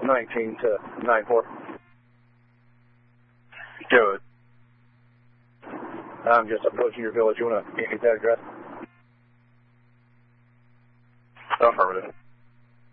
19 to 94. Good. I'm just approaching your village. You want to get that address? Affirmative.